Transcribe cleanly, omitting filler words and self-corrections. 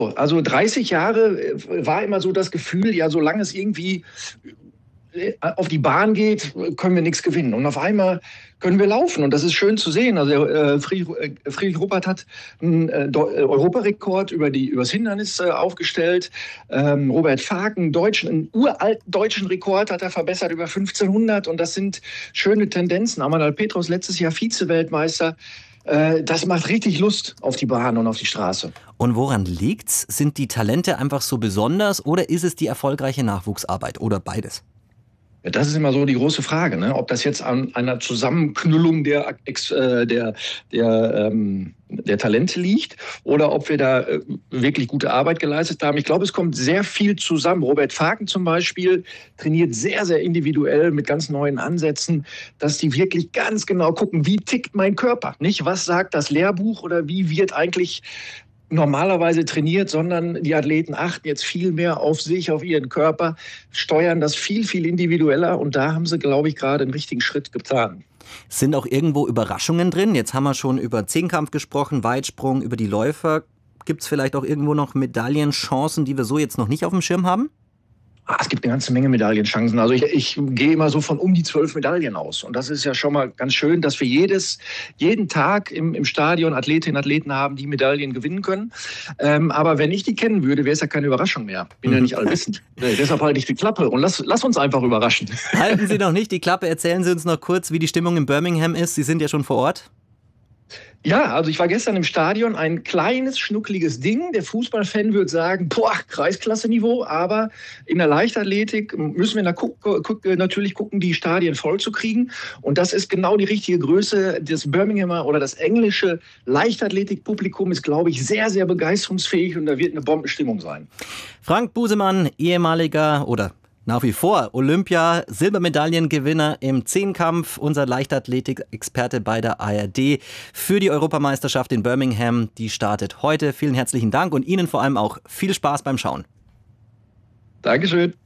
Also 30 Jahre war immer so das Gefühl, ja, solange es irgendwie auf die Bahn geht, können wir nichts gewinnen. Und auf einmal können wir laufen. Und das ist schön zu sehen. Also Friedrich Ruppert hat einen Europarekord übers Hindernis aufgestellt. Robert Fark, einen uralten deutschen Rekord hat er verbessert über 1500. Und das sind schöne Tendenzen. Amanal Petros letztes Jahr Vize-Weltmeister. Das macht richtig Lust auf die Bahn und auf die Straße. Und woran liegt's? Sind die Talente einfach so besonders oder ist es die erfolgreiche Nachwuchsarbeit oder beides? Ja, das ist immer so die große Frage, ne? Ob das jetzt an einer Zusammenknüllung der Talente liegt oder ob wir da wirklich gute Arbeit geleistet haben. Ich glaube, es kommt sehr viel zusammen. Robert Faken zum Beispiel trainiert sehr, sehr individuell mit ganz neuen Ansätzen, dass die wirklich ganz genau gucken, wie tickt mein Körper? Nicht, was sagt das Lehrbuch oder wie wird eigentlich normalerweise trainiert, sondern die Athleten achten jetzt viel mehr auf sich, auf ihren Körper, steuern das viel, viel individueller und da haben sie, glaube ich, gerade einen richtigen Schritt getan. Sind auch irgendwo Überraschungen drin? Jetzt haben wir schon über Zehnkampf gesprochen, Weitsprung, über die Läufer. Gibt es vielleicht auch irgendwo noch Medaillenchancen, die wir so jetzt noch nicht auf dem Schirm haben? Es gibt eine ganze Menge Medaillenchancen. Also ich gehe immer so von um die 12 Medaillen aus. Und das ist ja schon mal ganz schön, dass wir jeden Tag im Stadion Athletinnen und Athleten haben, die Medaillen gewinnen können. Aber wenn ich die kennen würde, wäre es ja keine Überraschung mehr. Bin ja nicht allwissend. Deshalb halte ich die Klappe und lass uns einfach überraschen. Halten Sie noch nicht die Klappe. Erzählen Sie uns noch kurz, wie die Stimmung in Birmingham ist. Sie sind ja schon vor Ort. Ja, also ich war gestern im Stadion, ein kleines, schnuckliges Ding. Der Fußballfan würde sagen, Kreisklasse-Niveau, aber in der Leichtathletik müssen wir natürlich gucken, die Stadien voll zu kriegen. Und das ist genau die richtige Größe. Das Birminghamer oder das englische Leichtathletikpublikum ist, glaube ich, sehr, sehr begeisterungsfähig und da wird eine Bombenstimmung sein. Frank Busemann, ehemaliger oder nach wie vor Olympia-Silbermedaillengewinner im Zehnkampf, unser Leichtathletik-Experte bei der ARD für die Europameisterschaft in Birmingham. Die startet heute. Vielen herzlichen Dank und Ihnen vor allem auch viel Spaß beim Schauen. Dankeschön.